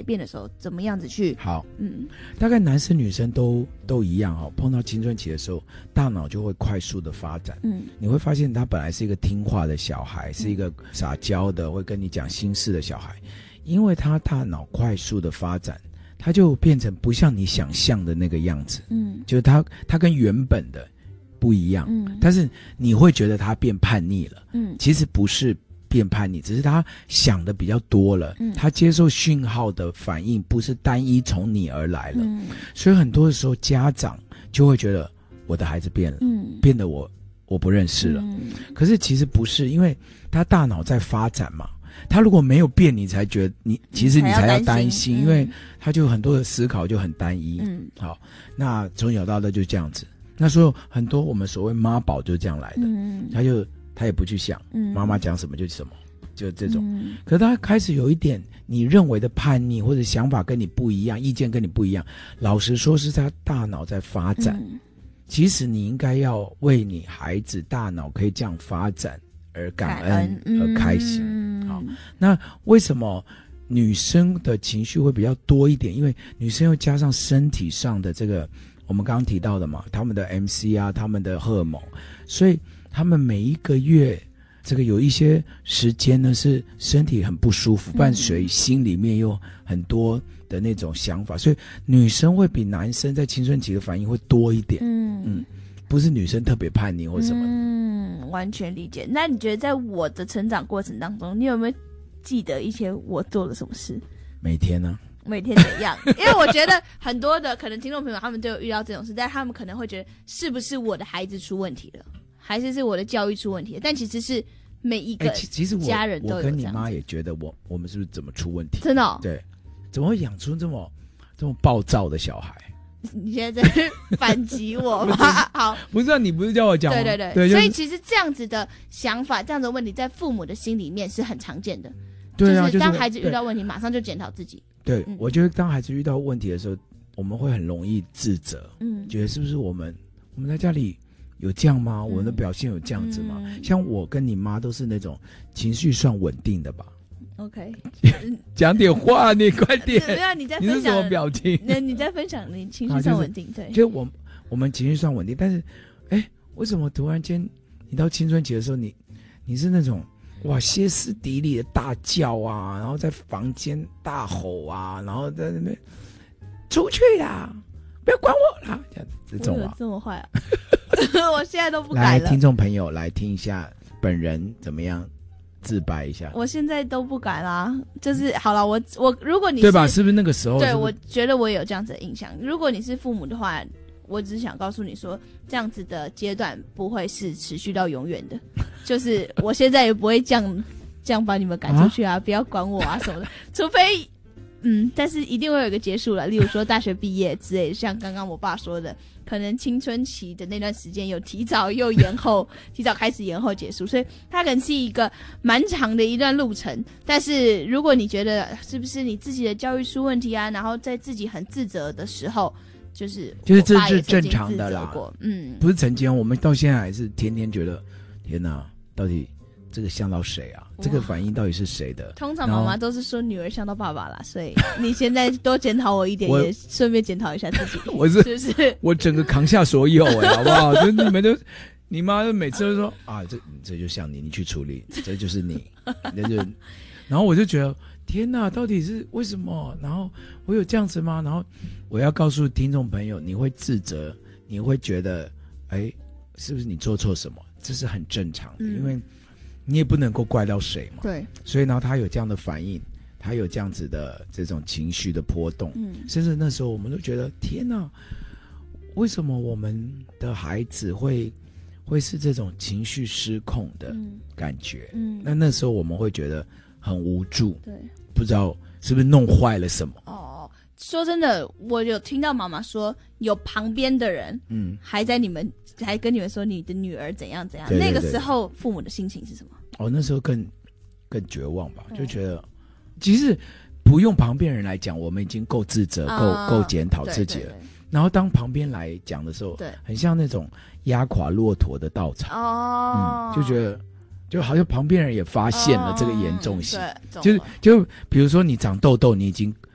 变的时候，怎么样子去好，大概男生女生都一样哦。碰到青春期的时候，大脑就会快速的发展。你会发现他本来是一个听话的小孩，是一个撒娇的，会跟你讲心事的小孩，因为他大脑快速的发展，他就变成不像你想象的那个样子。就是他跟原本的不一样。但是你会觉得他变叛逆了。其实不是变叛逆，只是他想的比较多了。他接受讯号的反应不是单一从你而来了。所以很多的时候家长就会觉得我的孩子变了，变得我不认识了。可是其实不是，因为他大脑在发展嘛。他如果没有变，你才觉得其实你才要担心，因为他就很多的思考就很单一。好，那从小到大就这样子。那时候很多我们所谓妈宝就是这样来的。他也不去想妈妈讲什么就什么，就这种。可是他开始有一点你认为的叛逆，或者想法跟你不一样，意见跟你不一样，老实说是他大脑在发展。其实你应该要为你孩子大脑可以这样发展而感恩而开心。好，那为什么女生的情绪会比较多一点？因为女生又加上身体上的这个我们刚刚提到的嘛，他们的 MC 啊，他们的荷尔蒙，所以他们每一个月这个有一些时间呢是身体很不舒服，伴随心里面有很多的那种想法，所以女生会比男生在青春期的反应会多一点。不是女生特别叛逆或什么。 完全理解。那你觉得在我的成长过程当中，你有没有记得一些我做了什么事？ 每天呢？ 每天怎样？因为我觉得很多的可能听众朋友他们都有遇到这种事，但他们可能会觉得是不是我的孩子出问题了，还是我的教育出问题了？但其实是每一个家人都有这样子。 我跟你妈也觉得我们是不是怎么出问题？ 真的哦？ 对，怎么会养出这么暴躁的小孩？ 你现在在反击我吗？好， 不是啊，你不是叫我讲吗？ 对，所以其实这样子的想法，这样的问题，在父母的心里面是很常见的。 对啊， 就是当孩子遇到问题，马上就检讨自己。 对，我觉得当孩子遇到问题的时候，我们会很容易自责。觉得是不是我们在家里有这样吗？我们的表现有这样子吗？像我跟你妈都是那种情绪算稳定的吧。 OK， 讲点话，你快点。 对啊，你在分享， 你是什么表情？ 你在分享你情绪算稳定，对。 就我们情绪算稳定，但是，为什么突然间你到青春期的时候，你是那种哇歇斯底里的大叫啊，然后在房间大吼啊，然后在那边出去啦，不要管我啦，这种啊， 这么坏啊！我现在都不敢了。 来，听众朋友来听一下本人怎么样自白一下。 我现在都不敢啦，就是好了，我如果你是对吧？是不是那个时候？ 对，我觉得我也有这样子的印象。如果你是父母的话，我只想告诉你说，这样子的阶段不会是持续到永远的。就是我现在也不会这样把你们赶出去啊，不要管我啊什么的，除非但是一定会有一个结束了，例如说大学毕业之类的，像刚刚我爸说的，可能青春期的那段时间有提早又延后，提早开始延后结束，所以它可能是一个蛮长的一段路程。但是如果你觉得是不是你自己的教育出问题啊，然后在自己很自责的时候，就是这是正常的啦。不是曾经我们到现在还是天天觉得天哪，到底这个像到谁啊？这个反应到底是谁的？ 通常妈妈都是说女儿像到爸爸啦，所以你现在多检讨我一点，也顺便检讨一下自己。是不是？我整个扛下所有好不好？就你们就你妈每次都说啊，这就像你去处理，这就是你，然后我就觉得天哪，到底是为什么？然后我有这样子吗？然后我要告诉听众朋友，你会自责，你会觉得是不是你做错什么？这是很正常的，因为你也不能够怪到谁嘛。 对， 所以呢，他有这样的反应，他有这样子的这种情绪的波动，甚至那时候我们都觉得天哪，为什么我们的孩子会是这种情绪失控的感觉？那时候我们会觉得很无助，对，不知道是不是弄坏了什么。 说真的，我有听到妈妈说，有旁边的人，还跟你们说你的女儿怎样怎样。对对对，那个时候父母的心情是什么？ 那时候更绝望吧，就觉得其实不用旁边人来讲，我们已经够自责、够检讨自己了。对对对，然后当旁边来讲的时候，对，很像那种压垮骆驼的稻草。就觉得就好像旁边人也发现了这个严重性。就比如说你长痘痘，你已经